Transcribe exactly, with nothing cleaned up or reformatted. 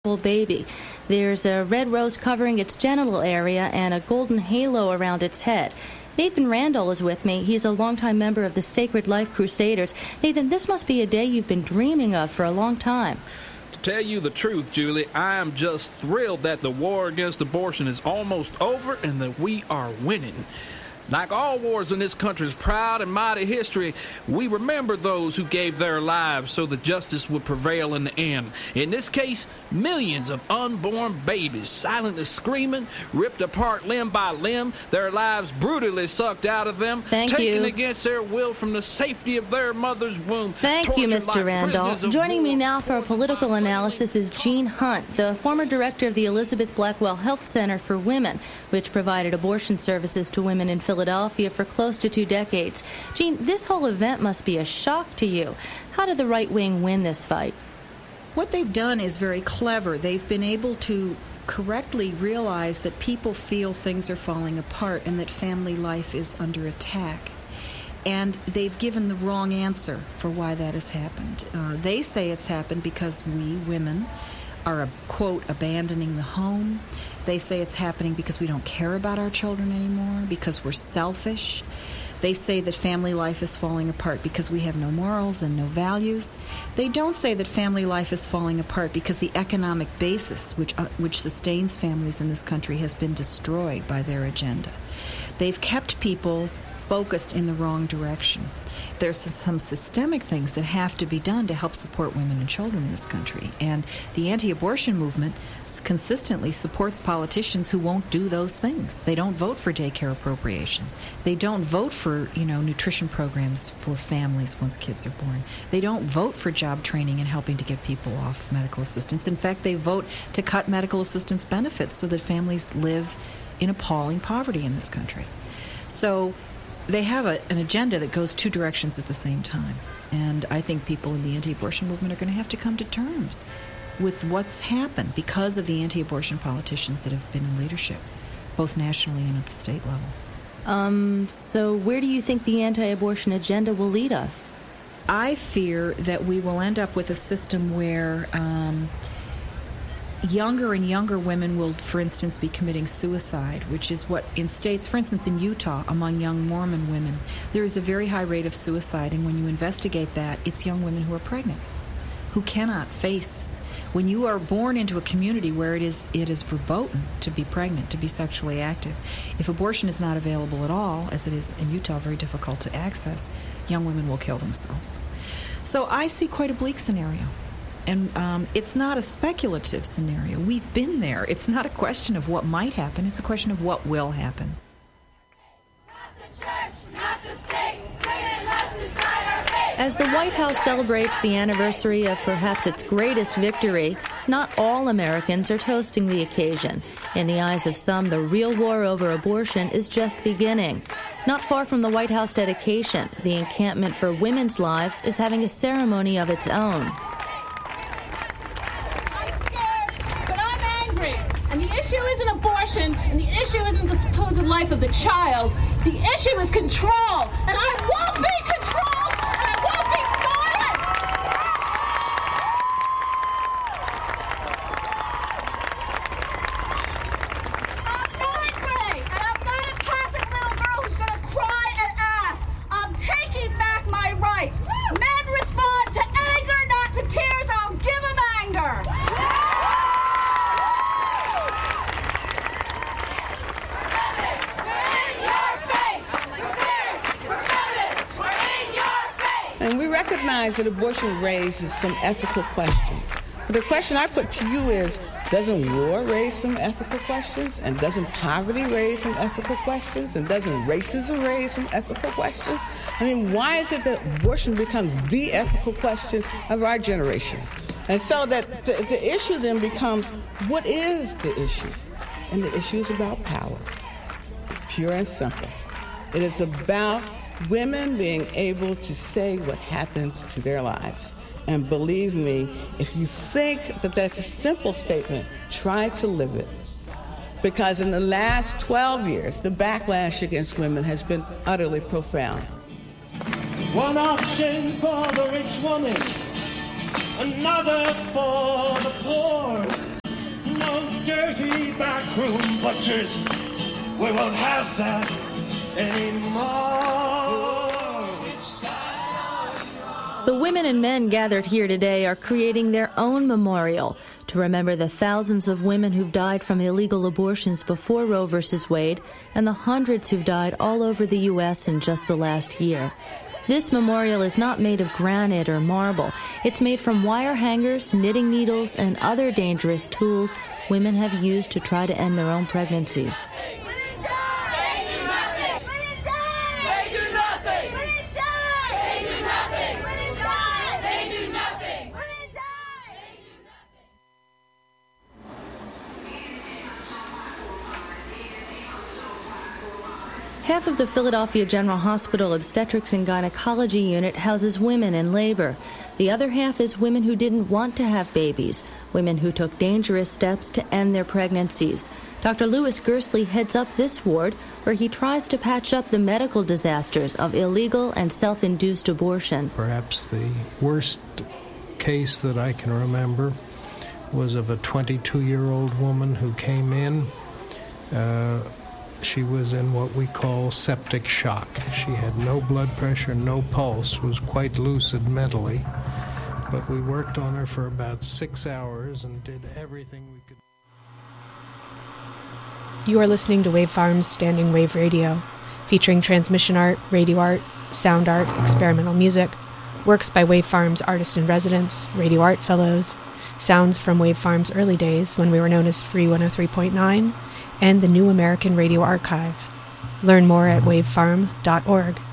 baby. There's a red rose covering its genital area and a golden halo around its head. Nathan Randall is with me. He's a longtime member of the Sacred Life Crusaders. Nathan, this must be a day you've been dreaming of for a long time. To tell you the truth, Julie, I am just thrilled that the war against abortion is almost over and that we are winning. Like all wars in this country's proud and mighty history, we remember those who gave their lives so that justice would prevail in the end. In this case, millions of unborn babies silently screaming, ripped apart limb by limb, their lives brutally sucked out of them, Thank taken you. against their will from the safety of their mother's womb. Thank you, Mister Randall. Joining me now for a political analysis is Gene Hunt, the former director of the Elizabeth Blackwell Health Center for Women, which provided abortion services to women in Philadelphia for close to two decades. Gene, this whole event must be a shock to you. How did the right wing win this fight? What they've done is very clever. They've been able to correctly realize that people feel things are falling apart and that family life is under attack. And they've given the wrong answer for why that has happened. Uh, they say it's happened because we, women, are, quote, abandoning the home. They say it's happening because we don't care about our children anymore, because we're selfish. They say that family life is falling apart because we have no morals and no values. They don't say that family life is falling apart because the economic basis which uh, which sustains families in this country has been destroyed by their agenda. They've kept people focused in the wrong direction. There's some systemic things that have to be done to help support women and children in this country. And the anti-abortion movement consistently supports politicians who won't do those things. They don't vote for daycare appropriations. They don't vote for, you know, nutrition programs for families once kids are born. They don't vote for job training and helping to get people off medical assistance. In fact, they vote to cut medical assistance benefits so that families live in appalling poverty in this country. So they have a, an agenda that goes two directions at the same time. And I think people in the anti-abortion movement are going to have to come to terms with what's happened because of the anti-abortion politicians that have been in leadership, both nationally and at the state level. Um, so where do you think the anti-abortion agenda will lead us? I fear that we will end up with a system where um, younger and younger women will, for instance, be committing suicide, which is what in states, for instance, in Utah, among young Mormon women, there is a very high rate of suicide. And when you investigate that, it's young women who are pregnant, who cannot face. When you are born into a community where it is it is verboten to be pregnant, to be sexually active, if abortion is not available at all, as it is in Utah, very difficult to access, young women will kill themselves. So I see quite a bleak scenario. And um, it's not a speculative scenario. We've been there. It's not a question of what might happen. It's a question of what will happen. Not the church, not the state. Women must decide our fate. As the White House celebrates the anniversary of perhaps its greatest victory, not all Americans are toasting the occasion. In the eyes of some, the real war over abortion is just beginning. Not far from the White House dedication, the Encampment for Women's Lives is having a ceremony of its own. And the issue isn't abortion, and the issue isn't the supposed life of the child. The issue is control, and I won't be controlled, and I won't be silent! I'm not angry, and I'm not a passive little girl who's going to cry and ask. I'm taking back my rights. Men respond to anger, not to tears. I'll give them anger. And we recognize that abortion raises some ethical questions. But the question I put to you is, doesn't war raise some ethical questions? And doesn't poverty raise some ethical questions? And doesn't racism raise some ethical questions? I mean, why is it that abortion becomes the ethical question of our generation? And so that the, the issue then becomes, what is the issue? And the issue is about power, pure and simple. It is about women being able to say what happens to their lives. And believe me, if you think that that's a simple statement, try to live it. Because in the last twelve years, the backlash against women has been utterly profound. One option for the rich woman, another for the poor. backroom butchers. We won't have that anymore. The women and men gathered here today are creating their own memorial to remember the thousands of women who've died from illegal abortions before Roe versus Wade and the hundreds who've died all over the U S in just the last year. This memorial is not made of granite or marble. It's made from wire hangers, knitting needles, and other dangerous tools women have used to try to end their own pregnancies. Half of the Philadelphia General Hospital Obstetrics and Gynecology unit houses women in labor. The other half is women who didn't want to have babies, women who took dangerous steps to end their pregnancies. Doctor Louis Gersley heads up this ward, where he tries to patch up the medical disasters of illegal and self-induced abortion. Perhaps the worst case that I can remember was of a twenty-two-year-old woman who came in. Uh, She was in what we call septic shock. She had no blood pressure, no pulse, was quite lucid mentally. But we worked on her for about six hours and did everything we could. You are listening to Wave Farms Standing Wave Radio, featuring transmission art, radio art, sound art, experimental music, works by Wave Farms artist-in-residence, radio art fellows, sounds from Wave Farms' early days when we were known as Free one oh three point nine, and the New American Radio Archive. Learn more at wavefarm dot org.